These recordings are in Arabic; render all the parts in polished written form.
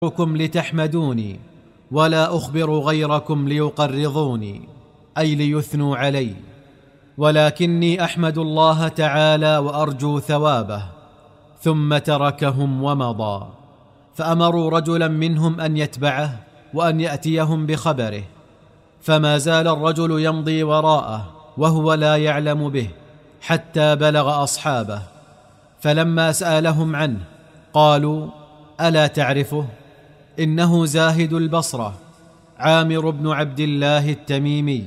أخبركم لتحمدوني ولا أخبر غيركم ليقرضوني، أي ليثنوا علي، ولكني أحمد الله تعالى وأرجو ثوابه. ثم تركهم ومضى، فأمروا رجلا منهم أن يتبعه وأن يأتيهم بخبره، فما زال الرجل يمضي وراءه وهو لا يعلم به حتى بلغ أصحابه، فلما سألهم عنه قالوا: ألا تعرفه؟ إنه زاهد البصرة عامر بن عبد الله التميمي.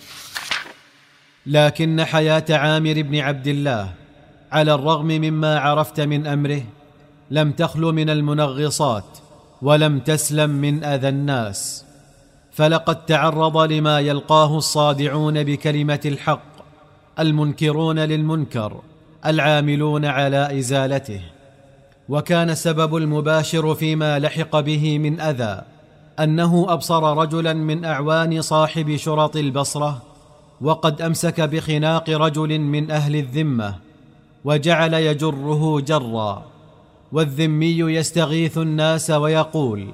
لكن حياة عامر بن عبد الله على الرغم مما عرفت من أمره لم تخل من المنغصات ولم تسلم من أذى الناس، فلقد تعرض لما يلقاه الصادعون بكلمة الحق المنكرون للمنكر العاملون على إزالته. وكان السبب المباشر فيما لحق به من أذى أنه أبصر رجلا من أعوان صاحب شرط البصرة وقد أمسك بخناق رجل من أهل الذمة وجعل يجره جرا، والذمي يستغيث الناس ويقول: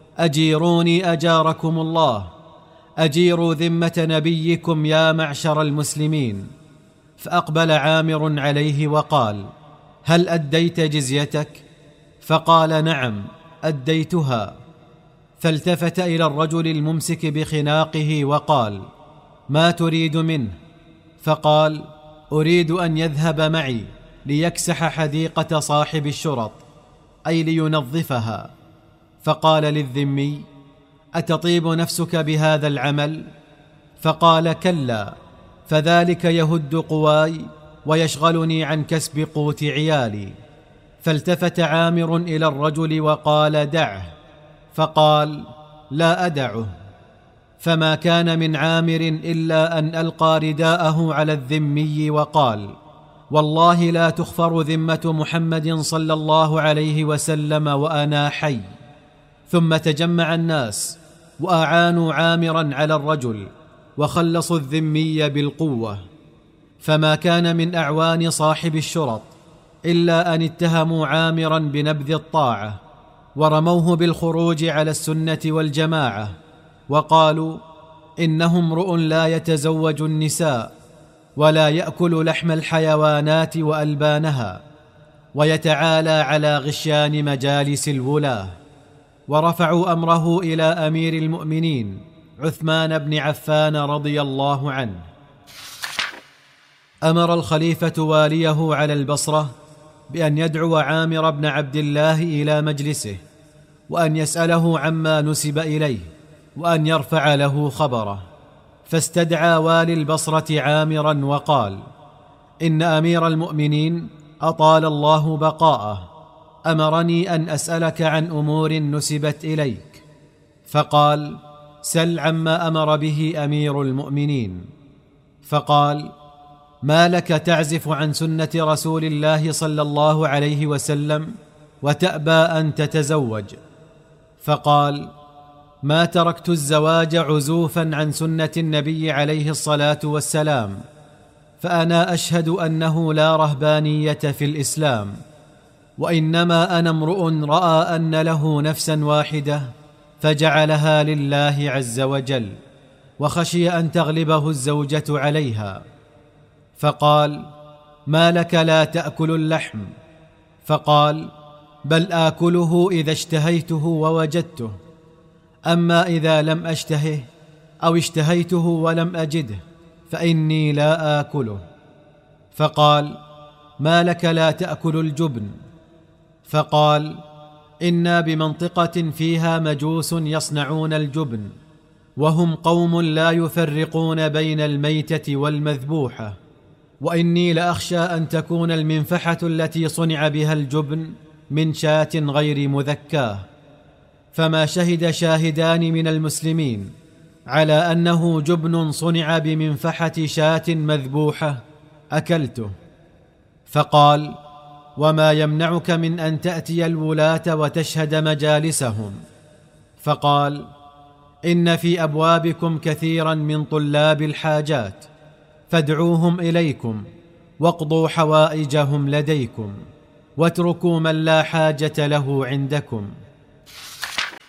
أجيروني أجاركم الله، أجيروا ذمة نبيكم يا معشر المسلمين. فأقبل عامر عليه وقال: هل أديت جزيتك؟ فقال: نعم أديتها. فالتفت إلى الرجل الممسك بخناقه وقال: ما تريد منه؟ فقال: أريد أن يذهب معي ليكسح حديقة صاحب الشرط، أي لينظفها. فقال للذمي: أتطيب نفسك بهذا العمل؟ فقال: كلا، فذلك يهد قواي ويشغلني عن كسب قوت عيالي. فالتفت عامر إلى الرجل وقال: دعه. فقال: لا أدعه. فما كان من عامر إلا أن ألقى رداءه على الذمي وقال: والله لا تخفر ذمة محمد صلى الله عليه وسلم وأنا حي. ثم تجمع الناس وأعانوا عامرا على الرجل وخلصوا الذمي بالقوة، فما كان من أعوان صاحب الشرط إلا أن اتهموا عامرا بنبذ الطاعة ورموه بالخروج على السنة والجماعة، وقالوا: إنه امرؤ لا يتزوج النساء ولا يأكل لحم الحيوانات وألبانها، ويتعالى على غشيان مجالس الولاة. ورفعوا أمره إلى أمير المؤمنين عثمان بن عفان رضي الله عنه. أمر الخليفة واليه على البصرة بأن يدعو عامر بن عبد الله إلى مجلسه وأن يسأله عما نسب إليه وأن يرفع له خبره. فاستدعى والي البصرة عامرا وقال: إن أمير المؤمنين أطال الله بقاءه أمرني أن أسألك عن أمور نسبت إليك. فقال: سل عما أمر به أمير المؤمنين. فقال: ما لك تعزف عن سنة رسول الله صلى الله عليه وسلم وتأبى أن تتزوج؟ فقال: ما تركت الزواج عزوفا عن سنة النبي عليه الصلاة والسلام، فأنا أشهد أنه لا رهبانية في الإسلام، وإنما أنا امرؤ رأى أن له نفسا واحدة فجعلها لله عز وجل، وخشي أن تغلبه الزوجة عليها. فقال: ما لك لا تأكل اللحم؟ فقال: بل آكله إذا اشتهيته ووجدته، أما إذا لم أشتهه أو اشتهيته ولم أجده فإني لا آكله. فقال: ما لك لا تأكل الجبن؟ فقال: إنا بمنطقة فيها مجوس يصنعون الجبن، وهم قوم لا يفرقون بين الميتة والمذبوحة، وإني لأخشى أن تكون المنفحة التي صنع بها الجبن من شاة غير مذكاة. فما شهد شاهدان من المسلمين على أنه جبن صنع بمنفحة شاة مذبوحة أكلته. فقال: وما يمنعك من أن تأتي الولاة وتشهد مجالسهم؟ فقال: إن في أبوابكم كثيرا من طلاب الحاجات، فادعوهم إليكم واقضوا حوائجهم لديكم، واتركوا من لا حاجة له عندكم.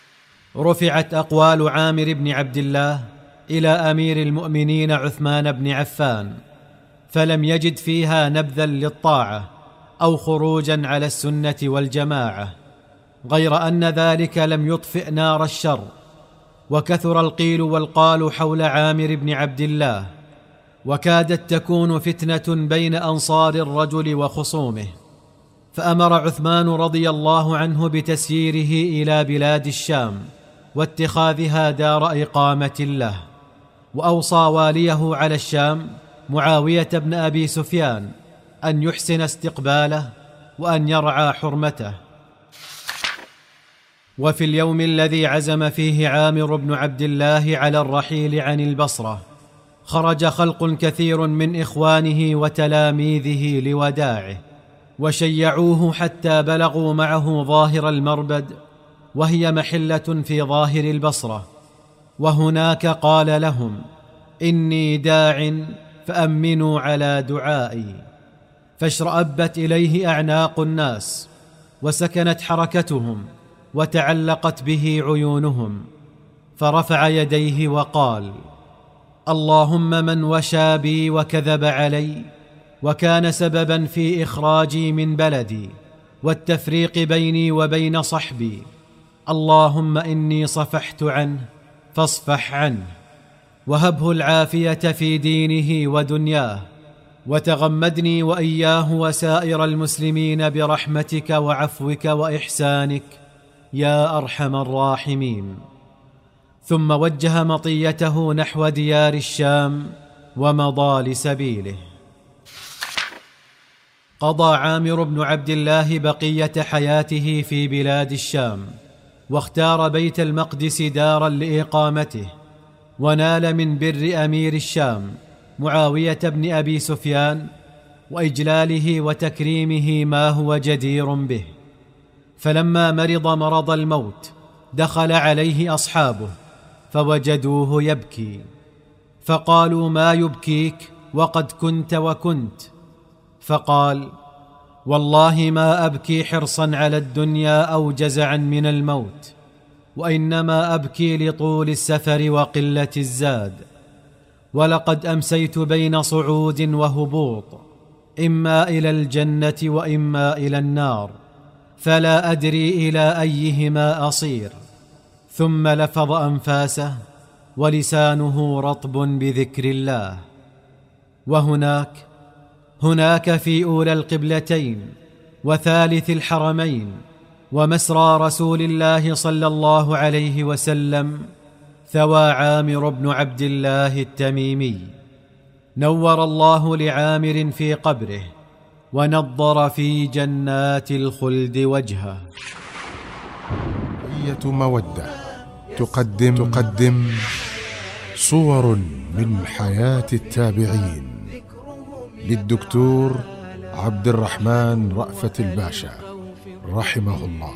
رفعت أقوال عامر بن عبد الله إلى أمير المؤمنين عثمان بن عفان، فلم يجد فيها نبذا للطاعة أو خروجا على السنة والجماعة، غير أن ذلك لم يطفئ نار الشر، وكثر القيل والقال حول عامر بن عبد الله، وكادت تكون فتنة بين أنصار الرجل وخصومه. فأمر عثمان رضي الله عنه بتسييره إلى بلاد الشام واتخاذها دار إقامة له، وأوصى واليه على الشام معاوية بن أبي سفيان أن يحسن استقباله وأن يرعى حرمته. وفي اليوم الذي عزم فيه عامر بن عبد الله على الرحيل عن البصرة، خرج خلق كثير من إخوانه وتلاميذه لوداعه، وشيعوه حتى بلغوا معه ظاهر المربد، وهي محلة في ظاهر البصرة، وهناك قال لهم: إني داع فأمنوا على دعائي. فاشرأبت إليه أعناق الناس، وسكنت حركتهم، وتعلقت به عيونهم، فرفع يديه وقال: اللهم من وشى بي وكذب علي وكان سببا في إخراجي من بلدي والتفريق بيني وبين صحبي، اللهم إني صفحت عنه فاصفح عنه، وهبه العافية في دينه ودنياه، وتغمدني وإياه وسائر المسلمين برحمتك وعفوك وإحسانك يا أرحم الراحمين. ثم وجه مطيته نحو ديار الشام ومضى لسبيله. قضى عامر بن عبد الله بقية حياته في بلاد الشام، واختار بيت المقدس دارا لإقامته، ونال من بر أمير الشام معاوية بن أبي سفيان وإجلاله وتكريمه ما هو جدير به. فلما مرض مرض الموت دخل عليه أصحابه فوجدوه يبكي، فقالوا: ما يبكيك وقد كنت وكنت؟ فقال: والله ما أبكي حرصا على الدنيا أو جزعا من الموت، وإنما أبكي لطول السفر وقلة الزاد، ولقد أمسيت بين صعود وهبوط، إما إلى الجنة وإما إلى النار، فلا أدري إلى أيهما أصير. ثم لفظ أنفاسه ولسانه رطب بذكر الله. وهناك في أولى القبلتين وثالث الحرمين ومسرى رسول الله صلى الله عليه وسلم ثوى عامر بن عبد الله التميمي، نور الله لعامر في قبره ونضر في جنات الخلد وجهه. بقية مودة تقدم صور من حياة التابعين للدكتور عبد الرحمن رأفت الباشا رحمه الله.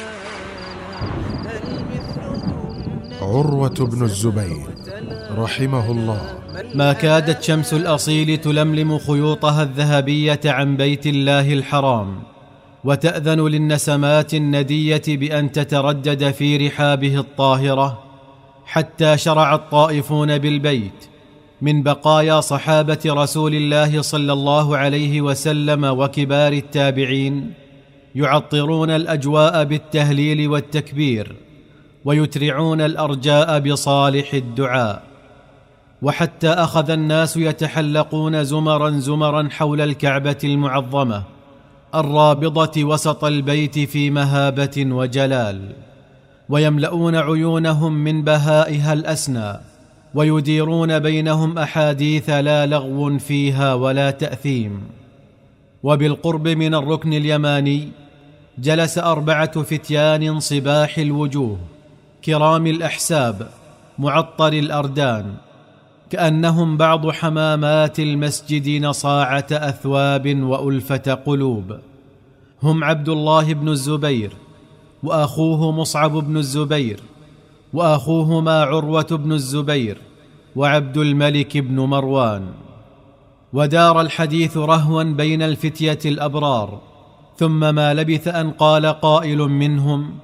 عروة بن الزبير رحمه الله. ما كادت شمس الأصيل تلملم خيوطها الذهبية عن بيت الله الحرام، وتأذن للنسمات الندية بأن تتردد في رحابه الطاهرة، حتى شرع الطائفون بالبيت من بقايا صحابة رسول الله صلى الله عليه وسلم وكبار التابعين يعطرون الأجواء بالتهليل والتكبير، ويترعون الأرجاء بصالح الدعاء. وحتى أخذ الناس يتحلقون زمرا زمرا حول الكعبة المعظمة الرابضة وسط البيت في مهابة وجلال، ويملؤون عيونهم من بهائها الأسنى، ويديرون بينهم أحاديث لا لغو فيها ولا تأثيم. وبالقرب من الركن اليماني جلس 4 فتيان صباح الوجوه كرام الأحساب معطر الأردان، كأنهم بعض حمامات المسجد نصاعة أثواب وألفة قلوب. هم عبد الله بن الزبير، وأخوه مصعب بن الزبير، وأخوهما عروة بن الزبير، وعبد الملك بن مروان. ودار الحديث رهوا بين الفتية الأبرار، ثم ما لبث أن قال قائل منهم: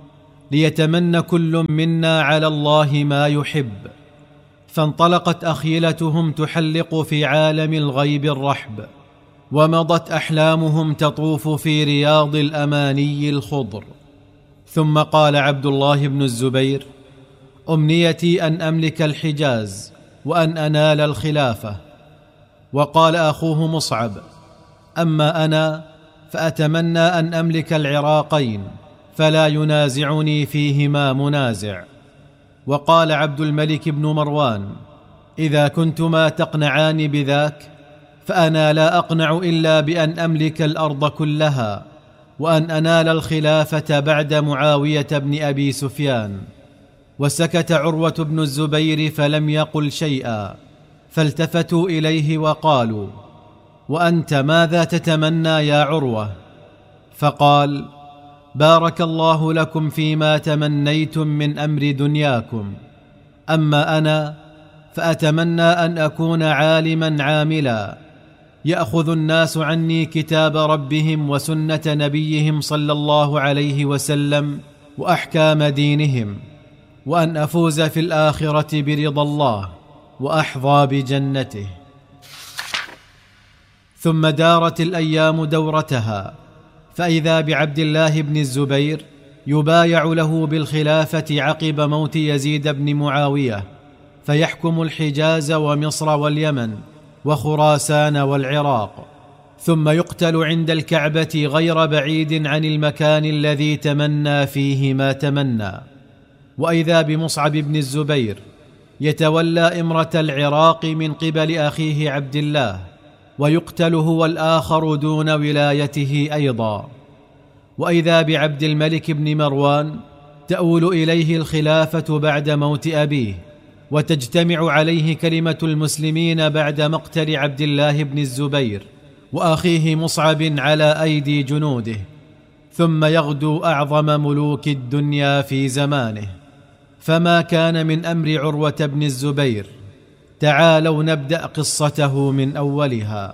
ليتمنى كل منا على الله ما يحب. فانطلقت أخيلتهم تحلق في عالم الغيب الرحب، ومضت أحلامهم تطوف في رياض الأماني الخضر. ثم قال عبد الله بن الزبير: أمنيتي أن أملك الحجاز وأن أنال الخلافة. وقال أخوه مصعب: أما أنا فأتمنى أن أملك العراقين، فلا ينازعني فيهما منازع. وقال عبد الملك بن مروان: إذا كنتما تقنعان بذاك فأنا لا أقنع إلا بأن أملك الأرض كلها، وأن أنال الخلافة بعد معاوية بن أبي سفيان. وسكت عروة بن الزبير فلم يقل شيئا، فالتفتوا إليه وقالوا: وأنت ماذا تتمنى يا عروة؟ فقال: بارك الله لكم فيما تمنيتم من أمر دنياكم، أما أنا فأتمنى أن أكون عالما عاملا يأخذ الناس عني كتاب ربهم وسنة نبيهم صلى الله عليه وسلم وأحكام دينهم، وأن أفوز في الآخرة برضا الله وأحظى بجنته. ثم دارت الأيام دورتها، فإذا بعبد الله بن الزبير يبايع له بالخلافة عقب موت يزيد بن معاوية، فيحكم الحجاز ومصر واليمن وخراسان والعراق، ثم يقتل عند الكعبة غير بعيد عن المكان الذي تمنى فيه ما تمنى. وإذا بمصعب بن الزبير يتولى إمرة العراق من قبل أخيه عبد الله، ويقتل هو الآخر دون ولايته أيضا. وإذا بعبد الملك بن مروان تؤول إليه الخلافة بعد موت أبيه، وتجتمع عليه كلمة المسلمين بعد مقتل عبد الله بن الزبير وأخيه مصعب على أيدي جنوده، ثم يغدو أعظم ملوك الدنيا في زمانه. فما كان من أمر عروة بن الزبير؟ تعالوا نبدأ قصته من أولها.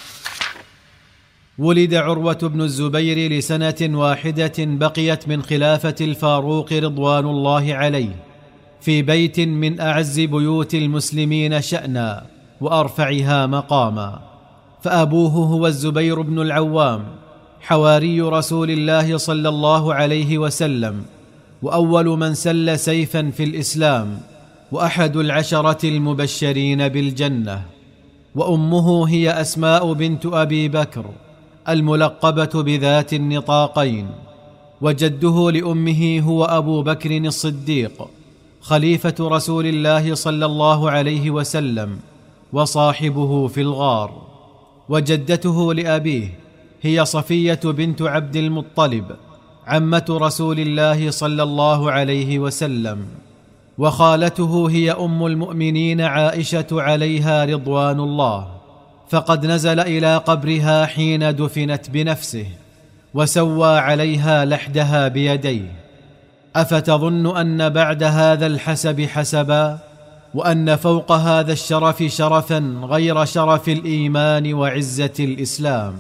ولد عروة بن الزبير لسنة واحدة بقيت من خلافة الفاروق رضوان الله عليه في بيت من أعز بيوت المسلمين شأنا وأرفعها مقاما، فأبوه هو الزبير بن العوام، حواري رسول الله صلى الله عليه وسلم، وأول من سل سيفا في الإسلام، وأحد العشرة المبشرين بالجنة. وأمه هي أسماء بنت أبي بكر الملقبة بذات النطاقين. وجده لأمه هو أبو بكر الصديق خليفة رسول الله صلى الله عليه وسلم وصاحبه في الغار. وجدته لأبيه هي صفية بنت عبد المطلب عمة رسول الله صلى الله عليه وسلم. وخالته هي أم المؤمنين عائشة عليها رضوان الله، فقد نزل إلى قبرها حين دفنت بنفسه، وسوى عليها لحدها بيديه. أفتظن أن بعد هذا الحسب حسبا، وأن فوق هذا الشرف شرفا غير شرف الإيمان وعزة الإسلام؟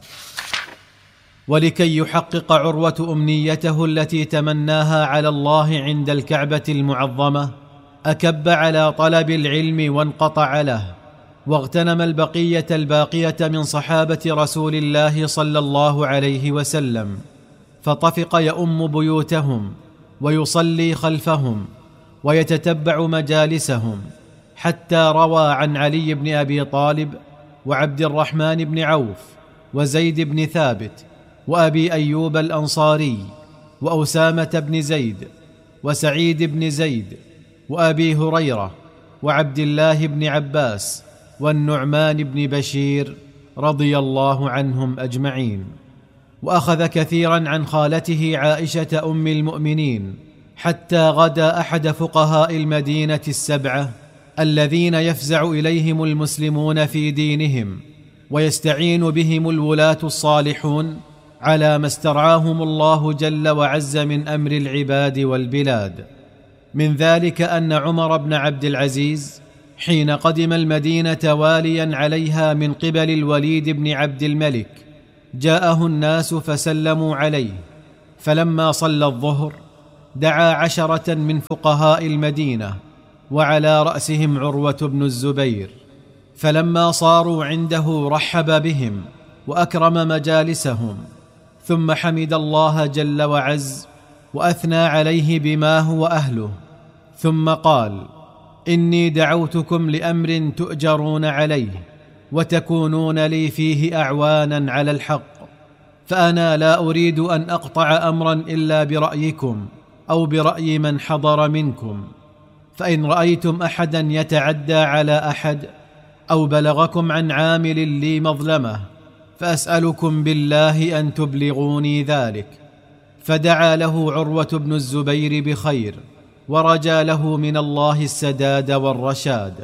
ولكي يحقق عروة أمنيته التي تمناها على الله عند الكعبة المعظمة، أكب على طلب العلم وانقطع له، واغتنم البقية الباقية من صحابة رسول الله صلى الله عليه وسلم، فطفق يؤم بيوتهم ويصلي خلفهم ويتتبع مجالسهم، حتى روى عن علي بن أبي طالب وعبد الرحمن بن عوف وزيد بن ثابت وأبي أيوب الأنصاري وأسامة بن زيد وسعيد بن زيد وأبي هريرة وعبد الله بن عباس والنعمان بن بشير رضي الله عنهم أجمعين. وأخذ كثيرا عن خالته عائشة أم المؤمنين، حتى غدا أحد فقهاء المدينة السبعة الذين يفزع إليهم المسلمون في دينهم، ويستعين بهم الولاة الصالحون على ما استرعاهم الله جل وعز من أمر العباد والبلاد. من ذلك أن عمر بن عبد العزيز حين قدم المدينة واليا عليها من قبل الوليد بن عبد الملك، جاءه الناس فسلموا عليه، فلما صلى الظهر دعا 10 من فقهاء المدينة وعلى رأسهم عروة بن الزبير، فلما صاروا عنده رحب بهم وأكرم مجالسهم، ثم حمد الله جل وعز وأثنى عليه بما هو أهله، ثم قال: إني دعوتكم لأمر تؤجرون عليه وتكونون لي فيه أعوانا على الحق، فأنا لا أريد أن أقطع أمرا إلا برأيكم أو برأي من حضر منكم، فإن رأيتم أحدا يتعدى على أحد أو بلغكم عن عامل لي مظلمة فأسألكم بالله أن تبلغوني ذلك. فدعا له عروة بن الزبير بخير ورجى له من الله السداد والرشاد.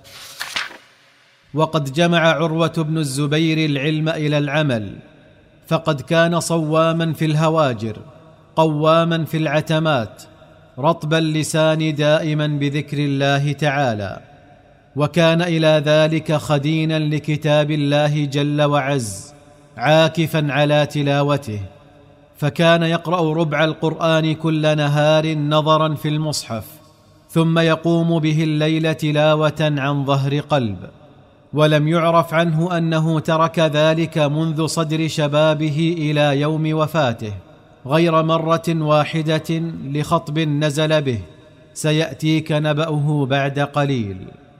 وقد جمع عروة بن الزبير العلم إلى العمل، فقد كان صواما في الهواجر، قواما في العتمات، رطب اللسان دائما بذكر الله تعالى، وكان إلى ذلك خدينا لكتاب الله جل وعز، عاكفا على تلاوته، فكان يقرأ ربع القرآن كل نهار نظرا في المصحف، ثم يقوم به الليل تلاوة عن ظهر قلب، ولم يعرف عنه أنه ترك ذلك منذ صدر شبابه إلى يوم وفاته، غير مرة واحدة لخطب نزل به سيأتيك نبأه بعد قليل.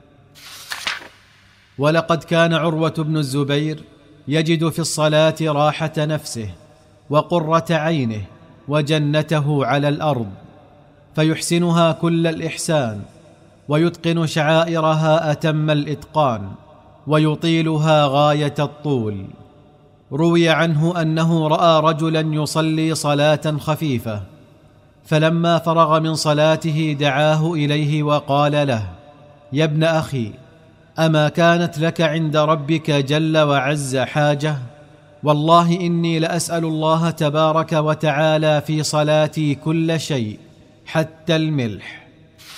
ولقد كان عروة بن الزبير يجد في الصلاة راحة نفسه وقرة عينه وجنته على الأرض، فيحسنها كل الإحسان، ويتقن شعائرها أتم الإتقان، ويطيلها غاية الطول. روي عنه أنه رأى رجلا يصلي صلاة خفيفة، فلما فرغ من صلاته دعاه إليه وقال له: يا ابن أخي، أما كانت لك عند ربك جل وعز حاجة؟ والله إني لأسأل الله تبارك وتعالى في صلاتي كل شيء حتى الملح.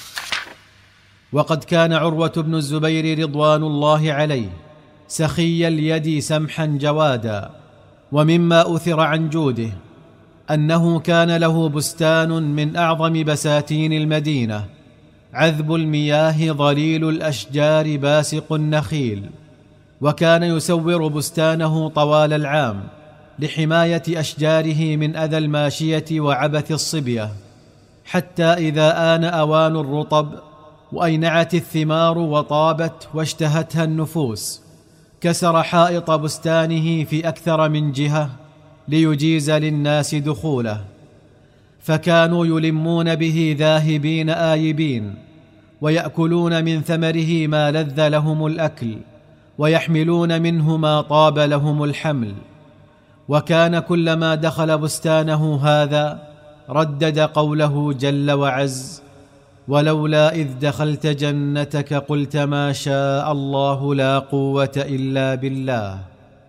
وقد كان عروة بن الزبير رضوان الله عليه سخي اليد سمحا جوادا، ومما أثر عن جوده أنه كان له بستان من أعظم بساتين المدينة، عذب المياه ظليل الأشجار باسق النخيل، وكان يسور بستانه طوال العام لحماية أشجاره من أذى الماشية وعبث الصبية، حتى إذا آن أوان الرطب وأينعت الثمار وطابت واشتهتها النفوس كسر حائط بستانه في أكثر من جهة ليجيز للناس دخوله، فكانوا يلمون به ذاهبين آيبين، ويأكلون من ثمره ما لذ لهم الأكل، ويحملون منه ما طاب لهم الحمل. وكان كلما دخل بستانه هذا ردد قوله جل وعز: ولولا إذ دخلت جنتك قلت ما شاء الله لا قوة إلا بالله.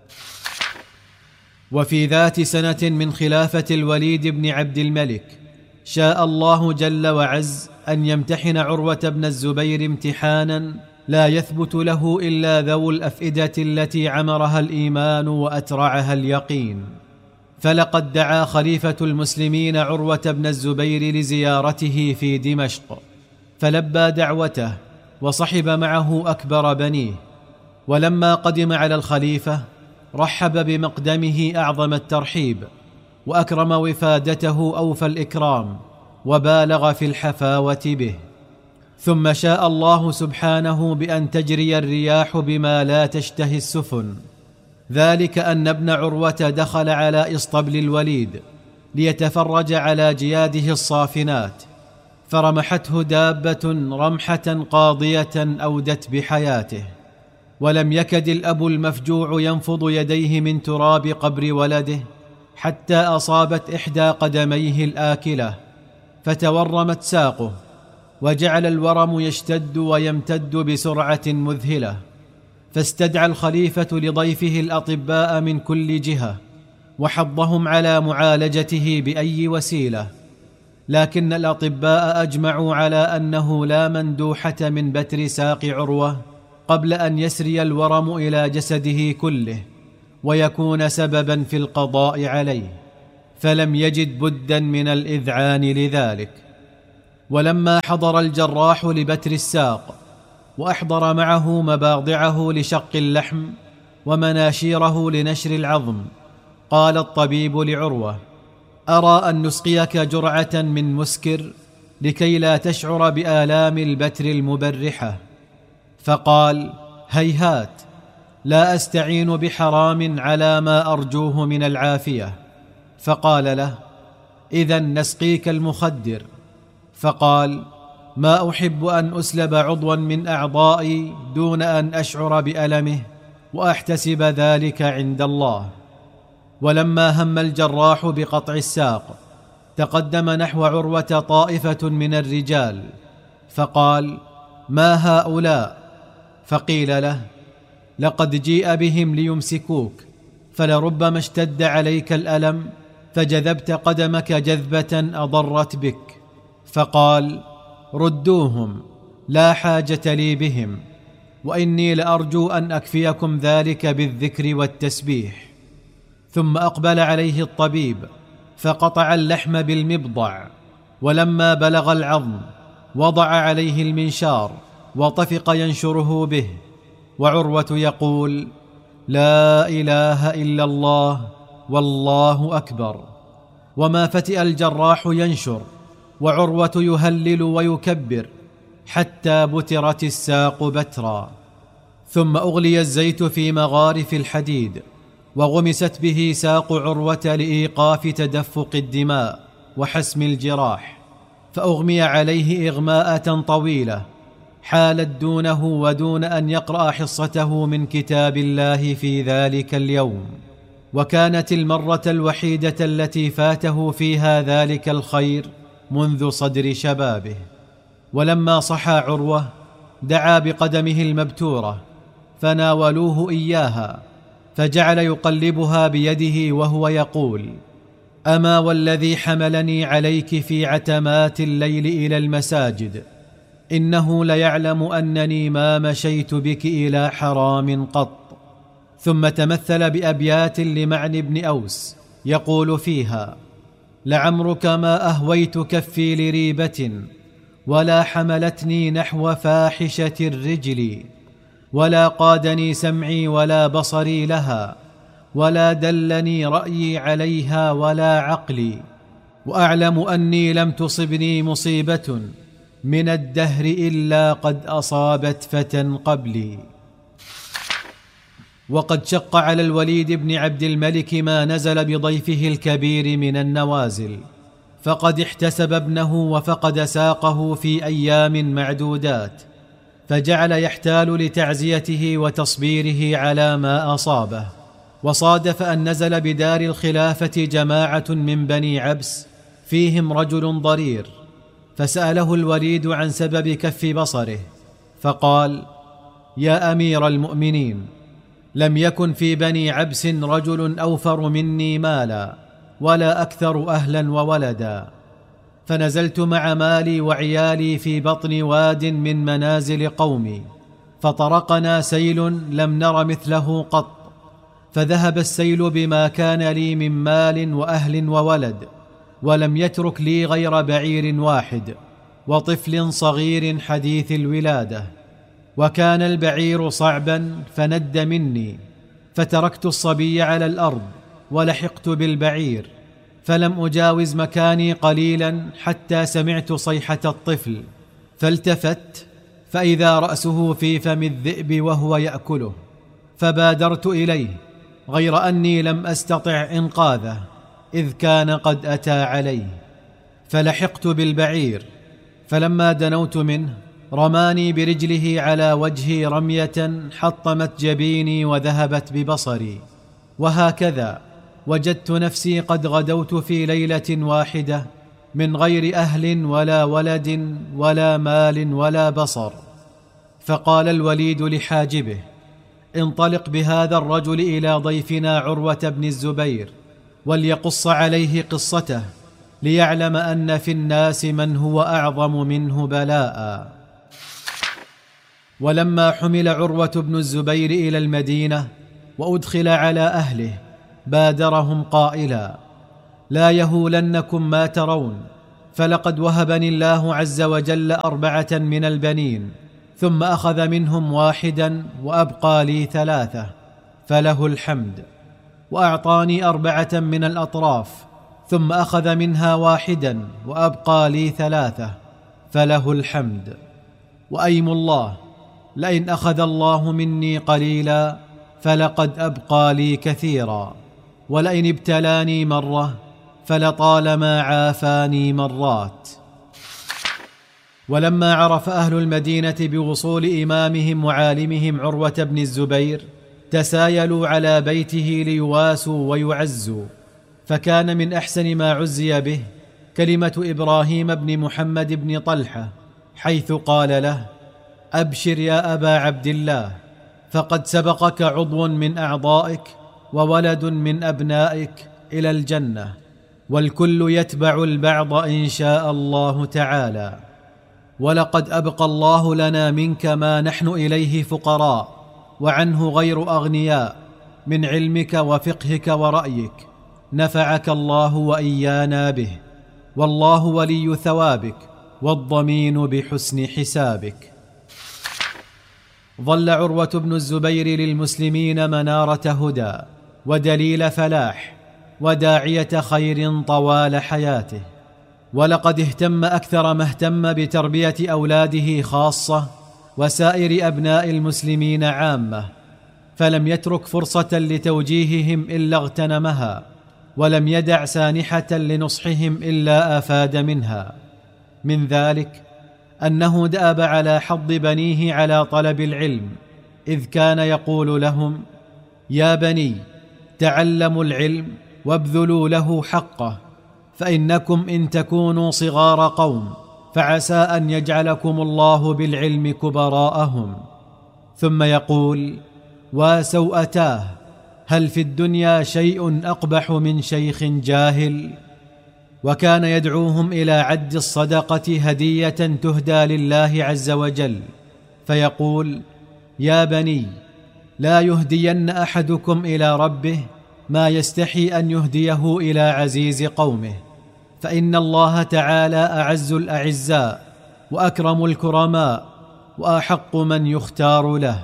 وفي ذات سنة من خلافة الوليد بن عبد الملك شاء الله جل وعز أن يمتحن عروة بن الزبير امتحانا لا يثبت له إلا ذو الأفئدة التي عمرها الإيمان وأترعها اليقين. فلقد دعا خليفة المسلمين عروة بن الزبير لزيارته في دمشق، فلبى دعوته وصحب معه أكبر بنيه، ولما قدم على الخليفة رحب بمقدمه أعظم الترحيب، وأكرم وفادته أوفى الإكرام، وبالغ في الحفاوة به. ثم شاء الله سبحانه بأن تجري الرياح بما لا تشتهي السفن، ذلك أن ابن عروة دخل على إسطبل الوليد ليتفرج على جياده الصافنات، فرمحته دابة رمحة قاضية أودت بحياته، ولم يكد الأب المفجوع ينفض يديه من تراب قبر ولده حتى أصابت إحدى قدميه الآكلة فتورمت ساقه، وجعل الورم يشتد ويمتد بسرعة مذهلة، فاستدعى الخليفة لضيفه الأطباء من كل جهة وحضهم على معالجته بأي وسيلة، لكن الأطباء أجمعوا على أنه لا مندوحة من بتر ساق عروة قبل أن يسري الورم إلى جسده كله ويكون سببا في القضاء عليه، فلم يجد بدا من الإذعان لذلك. ولما حضر الجراح لبتر الساق وأحضر معه مباضعه لشق اللحم ومناشيره لنشر العظم، قال الطبيب لعروة: أرى أن نسقيك جرعة من مسكر لكي لا تشعر بآلام البتر المبرحة. فقال: هيهات، لا أستعين بحرام على ما أرجوه من العافية. فقال له: إذن نسقيك المخدر. فقال: ما أحب أن أسلب عضوا من أعضائي دون أن أشعر بألمه وأحتسب ذلك عند الله. ولما هم الجراح بقطع الساق تقدم نحو عروة طائفة من الرجال فقال: ما هؤلاء؟ فقيل له: لقد جيء بهم ليمسكوك، فلربما اشتد عليك الألم فجذبت قدمك جذبة أضرت بك. فقال: ردوهم، لا حاجة لي بهم، وإني لأرجو أن أكفيكم ذلك بالذكر والتسبيح. ثم أقبل عليه الطبيب فقطع اللحم بالمبضع، ولما بلغ العظم وضع عليه المنشار وطفق ينشره به، وعروة يقول: لا إله إلا الله والله أكبر. وما فتئ الجراح ينشر وعروة يهلل ويكبر حتى بترت الساق بترا. ثم أغلي الزيت في مغارف الحديد وغمست به ساق عروة لإيقاف تدفق الدماء وحسم الجراح، فأغمي عليه إغماءة طويلة حالت دونه ودون أن يقرأ حصته من كتاب الله في ذلك اليوم، وكانت المرة الوحيدة التي فاته فيها ذلك الخير منذ صدر شبابه. ولما صحى عروة دعا بقدمه المبتورة فناولوه إياها، فجعل يقلبها بيده وهو يقول: أما والذي حملني عليك في عتمات الليل إلى المساجد، إنه ليعلم أنني ما مشيت بك إلى حرام قط. ثم تمثل بأبيات لمعن بن أوس يقول فيها: لعمرك ما أهويت كفي لريبة، ولا حملتني نحو فاحشة الرجل، ولا قادني سمعي ولا بصري لها، ولا دلني رأيي عليها ولا عقلي، وأعلم أني لم تصبني مصيبة من الدهر إلا قد أصابت فتى قبلي. وقد شق على الوليد بن عبد الملك ما نزل بضيفه الكبير من النوازل، فقد احتسب ابنه وفقد ساقه في أيام معدودات، فجعل يحتال لتعزيته وتصبيره على ما أصابه. وصادف أن نزل بدار الخلافة جماعة من بني عبس فيهم رجل ضرير، فسأله الوليد عن سبب كف بصره، فقال: يا أمير المؤمنين، لم يكن في بني عبس رجل أوفر مني مالا ولا أكثر أهلا وولدا، فنزلت مع مالي وعيالي في بطن واد من منازل قومي، فطرقنا سيل لم نر مثله قط، فذهب السيل بما كان لي من مال وأهل وولد، ولم يترك لي غير بعير واحد وطفل صغير حديث الولادة، وكان البعير صعبا فند مني، فتركت الصبي على الأرض ولحقت بالبعير، فلم أجاوز مكاني قليلا حتى سمعت صيحة الطفل، فالتفت فإذا رأسه في فم الذئب وهو يأكله، فبادرت إليه، غير أني لم أستطع إنقاذه إذ كان قد أتى عليه، فلحقت بالبعير، فلما دنوت منه رماني برجله على وجهي رمية حطمت جبيني وذهبت ببصري. وهكذا وجدت نفسي قد غدوت في ليلة واحدة من غير أهل ولا ولد ولا مال ولا بصر. فقال الوليد لحاجبه: انطلق بهذا الرجل إلى ضيفنا عروة بن الزبير وليقص عليه قصته، ليعلم أن في الناس من هو أعظم منه بلاء. ولما حمل عروة بن الزبير إلى المدينة وأدخل على أهله بادرهم قائلا: لا يهولنكم ما ترون، فلقد وهبني الله عز وجل 4 من البنين، ثم أخذ منهم 1 وأبقى لي 3، فله الحمد. وأعطاني 4 من الأطراف، ثم أخذ منها 1 وأبقى لي 3، فله الحمد. وأيم الله، لئن أخذ الله مني قليلا فلقد أبقى لي كثيرا، ولئن ابتلاني مرة فلطالما عافاني مرات. ولما عرف أهل المدينة بوصول إمامهم وعالمهم عروة بن الزبير تسايلوا على بيته ليواسوا ويعزوا، فكان من أحسن ما عزي به كلمة إبراهيم بن محمد بن طلحة، حيث قال له: أبشر يا أبا عبد الله، فقد سبقك عضو من أعضائك وولد من أبنائك إلى الجنة، والكل يتبع البعض إن شاء الله تعالى. ولقد أبقى الله لنا منك ما نحن إليه فقراء وعنه غير أغنياء من علمك وفقهك ورأيك، نفعك الله وإيانا به، والله ولي ثوابك والضمين بحسن حسابك. ظل عروة بن الزبير للمسلمين منارة هدى ودليل فلاح وداعية خير طوال حياته، ولقد اهتم أكثر ما اهتم بتربية أولاده خاصة وسائر أبناء المسلمين عامة، فلم يترك فرصة لتوجيههم إلا اغتنمها، ولم يدع سانحة لنصحهم إلا أفاد منها. من ذلك أنه دأب على حض بنيه على طلب العلم، إذ كان يقول لهم: يا بني، تعلموا العلم وابذلوا له حقه، فإنكم إن تكونوا صغار قوم فعسى أن يجعلكم الله بالعلم كبراءهم. ثم يقول: وسوءتاه، هل في الدنيا شيء أقبح من شيخ جاهل؟ وكان يدعوهم إلى عد الصدقة هدية تهدى لله عز وجل، فيقول: يا بني، لا يهدين أحدكم إلى ربه ما يستحي أن يهديه إلى عزيز قومه، فإن الله تعالى أعز الأعزاء وأكرم الكرماء وأحق من يختار له.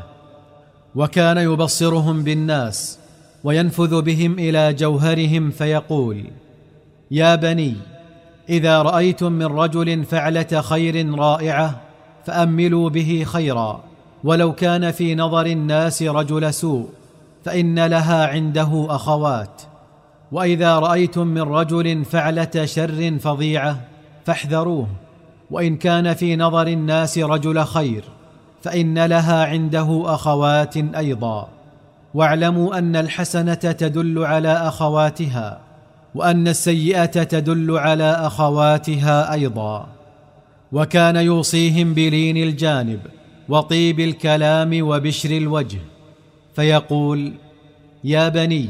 وكان يبصرهم بالناس وينفذ بهم إلى جوهرهم، فيقول: يا بني، إذا رأيتم من رجل فعلة خير رائعة فأملوا به خيرا، ولو كان في نظر الناس رجل سوء، فإن لها عنده أخوات. وإذا رأيتم من رجل فعلة شر فظيعة فاحذروه، وإن كان في نظر الناس رجل خير، فإن لها عنده أخوات أيضا. واعلموا أن الحسنة تدل على أخواتها، وأن السيئة تدل على أخواتها أيضا. وكان يوصيهم بلين الجانب وطيب الكلام وبشر الوجه، فيقول: يا بني،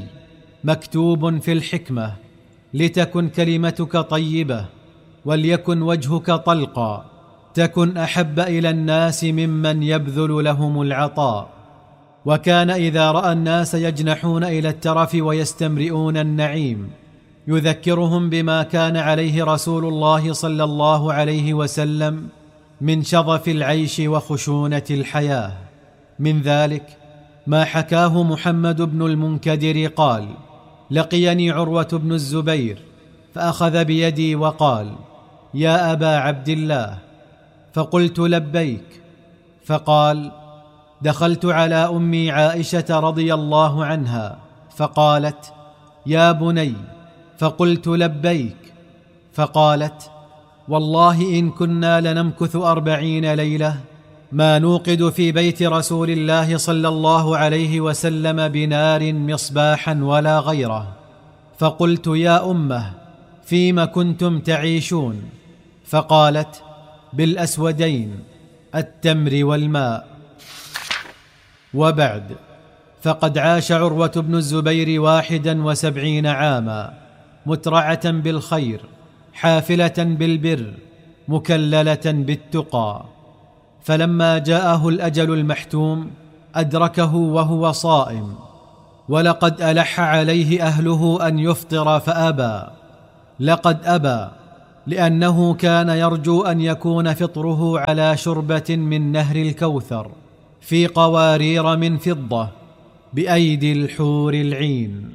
مكتوب في الحكمة: لتكن كلمتك طيبة وليكن وجهك طلقا، تكن أحب إلى الناس ممن يبذل لهم العطاء. وكان إذا رأى الناس يجنحون إلى الترف ويستمرئون النعيم يذكرهم بما كان عليه رسول الله صلى الله عليه وسلم من شظف العيش وخشونة الحياة. من ذلك ما حكاه محمد بن المنكدر قال: لقيني عروة بن الزبير فأخذ بيدي وقال: يا أبا عبد الله، فقلت: لبيك. فقال: دخلت على أمي عائشة رضي الله عنها فقالت: يا بني. فقلت: لبيك. فقالت: والله إن كنا لنمكث 40 ليلة ما نوقد في بيت رسول الله صلى الله عليه وسلم بنار مصباحا ولا غيره. فقلت: يا أمه، فيما كنتم تعيشون؟ فقالت: بالأسودين، التمر والماء. وبعد، فقد عاش عروة بن الزبير 71 عاما، مترعة بالخير، حافلة بالبر، مكللة بالتقى. فلما جاءه الأجل المحتوم أدركه وهو صائم، ولقد ألح عليه أهله أن يفطر فأبى، لقد أبى، لأنه كان يرجو أن يكون فطره على شربة من نهر الكوثر في قوارير من فضة بأيدي الحور العين.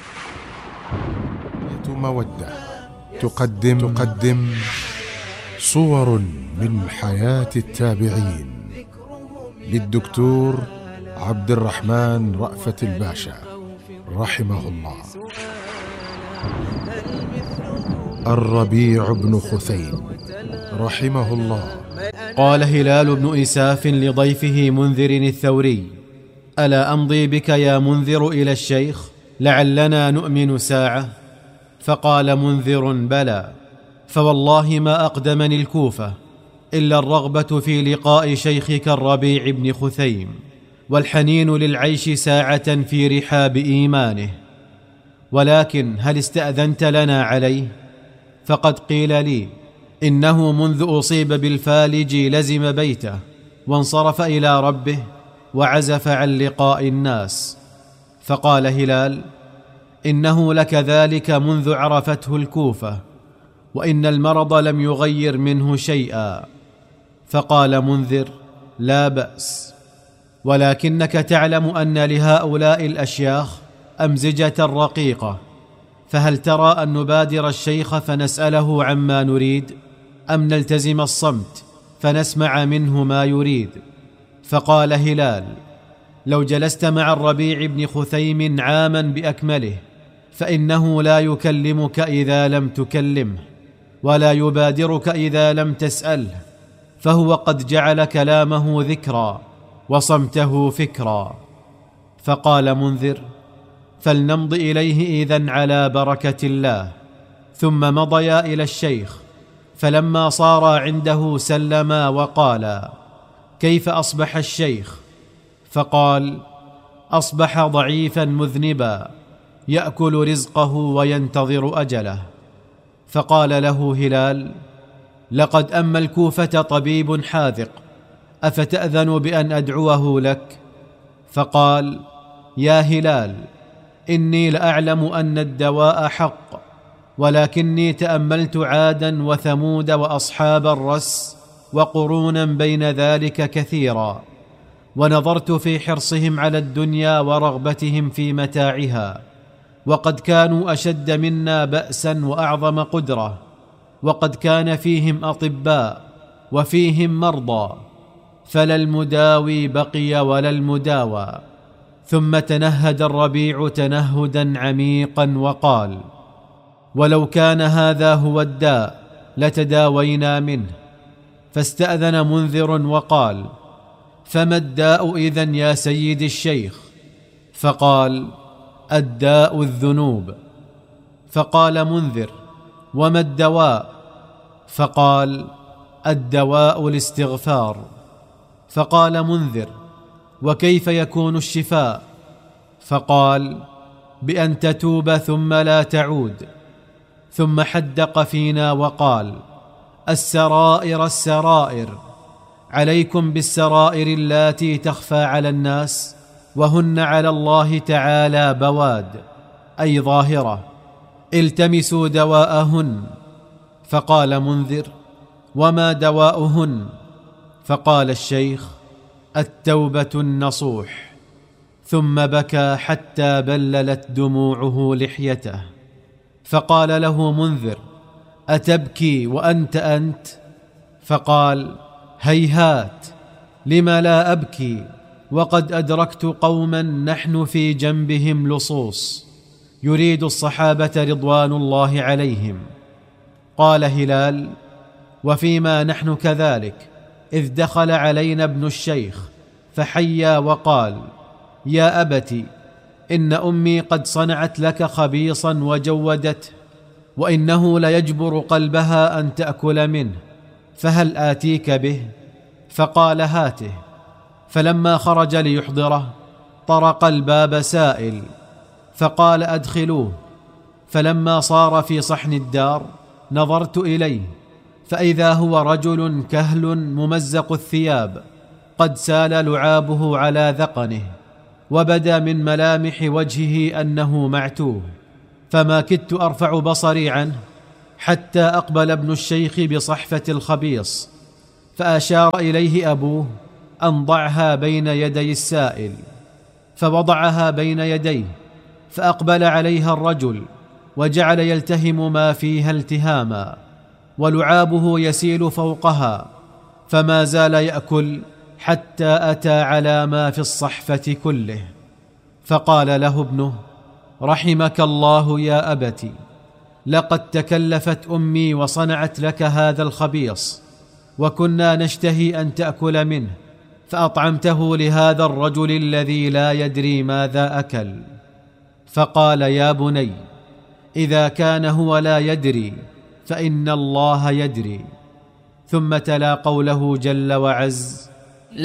مودة تقدم صور من حياة التابعين للدكتور عبد الرحمن رأفت الباشا رحمه الله. الربيع بن خثيم رحمه الله. قال هلال بن إساف لضيفه منذر الثوري: ألا أمضي بك يا منذر إلى الشيخ لعلنا نؤمن ساعة؟ فقال منذر: بلى، فوالله ما أقدمني الكوفة إلا الرغبة في لقاء شيخك الربيع بن خثيم والحنين للعيش ساعة في رحاب إيمانه، ولكن هل استأذنت لنا عليه؟ فقد قيل لي إنه منذ أصيب بالفالج لزم بيته وانصرف إلى ربه وعزف عن لقاء الناس. فقال هلال: إنه لكذلك منذ عرفته الكوفة، وإن المرض لم يغير منه شيئا. فقال منذر: لا بأس، ولكنك تعلم أن لهؤلاء الأشياخ أمزجة رقيقة، فهل ترى أن نبادر الشيخ فنسأله عما نريد، أم نلتزم الصمت فنسمع منه ما يريد؟ فقال هلال: لو جلست مع الربيع بن خثيم عاما بأكمله فإنه لا يكلمك إذا لم تكلمه، ولا يبادرك إذا لم تسأله، فهو قد جعل كلامه ذكرا وصمته فكرا. فقال منذر: فلنمض إليه إذن على بركة الله. ثم مضيا إلى الشيخ، فلما صارا عنده سلما وقالا: كيف أصبح الشيخ؟ فقال: أصبح ضعيفا مذنبا يأكل رزقه وينتظر أجله. فقال له هلال: لقد أما الكوفة طبيب حاذق، أفتأذن بأن أدعوه لك؟ فقال: يا هلال، إني لأعلم أن الدواء حق، ولكني تأملت عادا وثمود وأصحاب الرس وقرونا بين ذلك كثيرا، ونظرت في حرصهم على الدنيا ورغبتهم في متاعها، وقد كانوا أشد منا بأسا وأعظم قدرة، وقد كان فيهم أطباء وفيهم مرضى، فلا المداوي بقي ولا المداوى. ثم تنهد الربيع تنهدا عميقا وقال: ولو كان هذا هو الداء لتداوينا منه. فاستأذن منذر وقال: فما الداء إذن يا سيد الشيخ؟ فقال: الداء الذنوب. فقال منذر: وما الدواء؟ فقال: الدواء الاستغفار. فقال منذر: وكيف يكون الشفاء؟ فقال: بأن تتوب ثم لا تعود. ثم حدق فينا وقال: السرائر السرائر، عليكم بالسرائر اللاتي تخفى على الناس وهن على الله تعالى بواد، أي ظاهرة، التمسوا دواءهن. فقال منذر: وما دواؤهن؟ فقال الشيخ: التوبة النصوح. ثم بكى حتى بللت دموعه لحيته. فقال له منذر: أتبكي وأنت أنت؟ فقال: هيهات، لم لا أبكي وقد أدركت قوما نحن في جنبهم لصوص، يريد الصحابة رضوان الله عليهم. قال هلال: وفيما نحن كذلك، إذ دخل علينا ابن الشيخ فحيا وقال: يا أبت، إن أمي قد صنعت لك خبيصا وجودته، وإنه ليجبر قلبها أن تأكل منه، فهل آتيك به؟ فقال: هاته. فلما خرج ليحضره طرق الباب سائل، فقال: أدخلوه. فلما صار في صحن الدار نظرت إليه، فإذا هو رجل كهل ممزق الثياب، قد سال لعابه على ذقنه، وبدا من ملامح وجهه أنه معتوه، فما كدت أرفع بصري عنه حتى أقبل ابن الشيخ بصحفة الخبيص، فأشار إليه أبوه أن ضعها بين يدي السائل، فوضعها بين يديه، فأقبل عليها الرجل وجعل يلتهم ما فيها التهاما، ولعابه يسيل فوقها، فما زال يأكل حتى أتى على ما في الصحفة كله. فقال له ابنه: رحمك الله يا أبت، لقد تكلفت أمي وصنعت لك هذا الخبيص، وكنا نشتهي أن تأكل منه، فأطعمته لهذا الرجل الذي لا يدري ماذا أكل. فقال: يا بني، إذا كان هو لا يدري فإن الله يدري. ثم تلا قوله جل وعز: